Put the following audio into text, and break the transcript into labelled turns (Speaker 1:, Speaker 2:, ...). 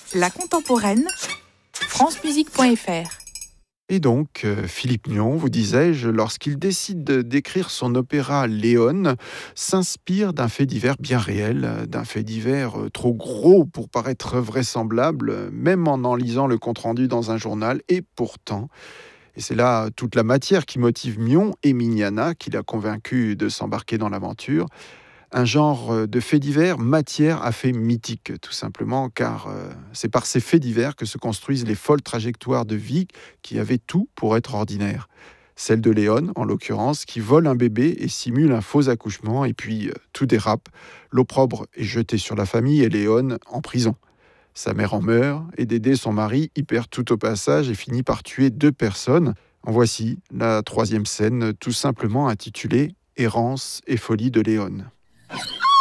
Speaker 1: La contemporaine, francemusique.fr.
Speaker 2: Et donc, Philippe Nion, vous disais-je, lorsqu'il décide d'écrire son opéra Léon, s'inspire d'un fait divers bien réel, d'un fait divers trop gros pour paraître vraisemblable, même en lisant le compte-rendu dans un journal, et pourtant, et c'est là toute la matière qui motive Mion et Mignana, qui l'a convaincu de s'embarquer dans l'aventure, un genre de faits divers, matière à faits mythiques, tout simplement, car c'est par ces faits divers que se construisent les folles trajectoires de vie qui avaient tout pour être ordinaires. Celle de Léon, en l'occurrence, qui vole un bébé et simule un faux accouchement, et puis tout dérape. L'opprobre est jeté sur la famille et Léon en prison. Sa mère en meurt, et Dédé, son mari, y perd tout au passage et finit par tuer 2 personnes. En voici la 3e scène, tout simplement intitulée « Errance et folie de Léon ».